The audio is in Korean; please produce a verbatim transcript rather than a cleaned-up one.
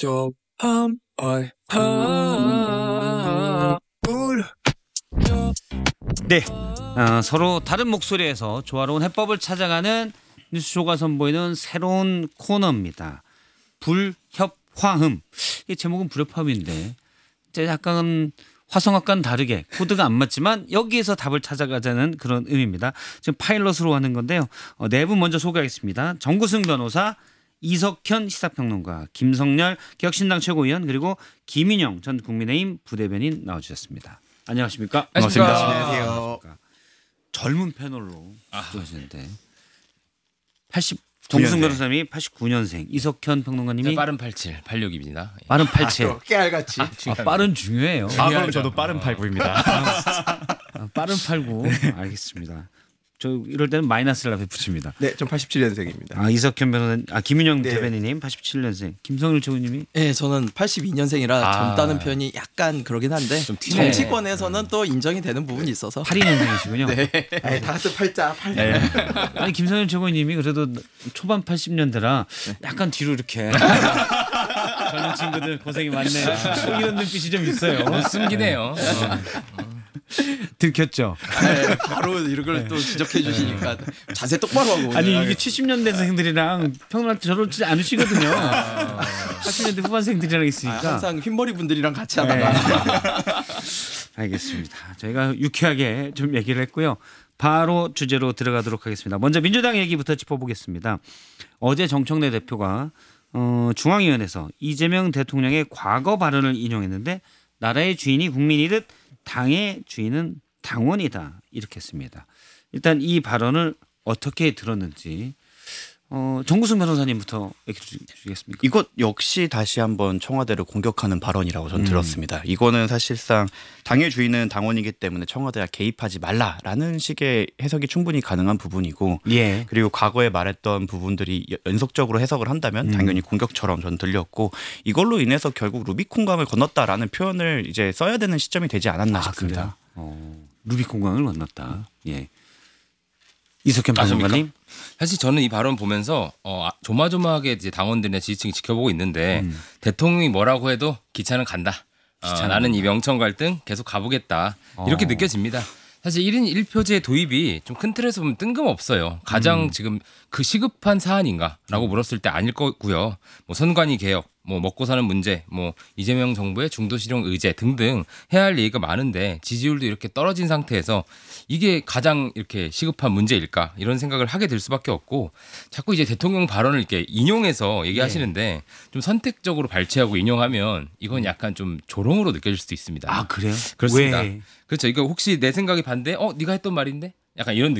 조함 어이 불 네, 어, 서로 다른 목소리에서 조화로운 해법을 찾아가는 뉴스쇼가 선보이는 새로운 코너입니다. 불협화음. 이 제목은 불협화음인데 이제 약간 화성학과는 다르게 코드가 안 맞지만 여기에서 답을 찾아가자는 그런 의미입니다. 지금 파일럿으로 하는 건데요. 어, 네 분 먼저 소개하겠습니다. 정구승 변호사, 이석현 시사평론가, 김성렬 개혁신당 최고위원 그리고 김인영 전 국민의힘 부대변인 나와주셨습니다. 안녕하십니까? 반갑습니다. 안녕하세요. 젊은 패널로 들어오시는데 팔십 정구승 변호사님이 팔십구 년생, 이석현 평론가님이 빠른 팔칠, 팔육입니다. 빠른 팔칠. 아, 깨알같이. 아, 빠른 중요해요. 아, 그럼 저도 빠른 팔구입니다. 아, 빠른 팔구. 알겠습니다. 저 이럴 때는 마이너스를 앞에 붙입니다. 네, 전 팔십칠 년생입니다. 아, 이석현 변호사님, 아 김인영 네. 대변인님 팔십칠 년생, 김성일 최고님이 네, 저는 팔십이 년생이라 아. 젊다는 표현이 약간 그러긴 한데 좀 튀네. 정치권에서는 또 인정이 되는 부분이 있어서 팔십이 년생이시군요. 네. 아니, 다 같은 팔자. 팔. 네. 아니 김성일 최고님이 그래도 초반 팔십 년대라 약간 뒤로 이렇게 젊은 친구들 고생이 많네. 뭐 이런 눈빛이 좀 있어요. 숨기네요. 들켰죠. 네, 바로 이런 걸 또 지적해 주시니까 자세 똑바로 하고 아니 오늘 이게 칠십 년대생들이랑 평균할 때 저렇지 않으시거든요. 팔십 년대 후반생들이랑 아, 있으니까. 항상 흰머리 분들이랑 같이 하다가 알겠습니다. 저희가 유쾌하게 좀 얘기를 했고요. 바로 주제로 들어가도록 하겠습니다. 먼저 민주당 얘기부터 짚어보겠습니다. 어제 정청래 대표가 어, 중앙위원회에서 이재명 대통령의 과거 발언을 인용했는데 나라의 주인이 국민이듯 당의 주인은 당원이다 이렇게 했습니다. 일단 이 발언을 어떻게 들었는지 어, 정구승 변호사님부터 얘기해 주시겠습니까? 이것 역시 다시 한번 청와대를 공격하는 발언이라고 저는 음. 들었습니다. 이거는 사실상 당의 주인은 당원이기 때문에 청와대가 개입하지 말라라는 식의 해석이 충분히 가능한 부분이고 예. 그리고 과거에 말했던 부분들이 연속적으로 해석을 한다면 음. 당연히 공격처럼 저는 들렸고 이걸로 인해서 결국 루비콘강을 건넜다라는 표현을 이제 써야 되는 시점이 되지 않았나 아, 싶습니다. 그래요? 어, 루비콘강을 건넜다. 예. 이석현 아, 접니까? 변호사님. 사실 저는 이 발언 보면서 어, 아, 조마조마하게 이제 당원들이나 지지층이 지켜보고 있는데 음. 대통령이 뭐라고 해도 기차는 간다. 어, 기차는 나는 이 간다. 명천 갈등 계속 가보겠다. 이렇게 어. 느껴집니다. 사실 일 인 일 표제 도입이 좀 큰 틀에서 보면 뜬금없어요. 가장 음. 지금 그 시급한 사안인가라고 물었을 때 아닐 거고요. 뭐 선관위 개혁, 뭐 먹고 사는 문제, 뭐 이재명 정부의 중도 실용 의제 등등 해야 할 얘기가 많은데 지지율도 이렇게 떨어진 상태에서 이게 가장 이렇게 시급한 문제일까 이런 생각을 하게 될 수밖에 없고 자꾸 이제 대통령 발언을 이렇게 인용해서 얘기하시는데 좀 선택적으로 발췌하고 인용하면 이건 약간 좀 조롱으로 느껴질 수도 있습니다. 아 그래요? 그렇습니다. 왜? 그렇죠. 이거 혹시 내 생각이 반대? 어, 네가 했던 말인데? 약간 이런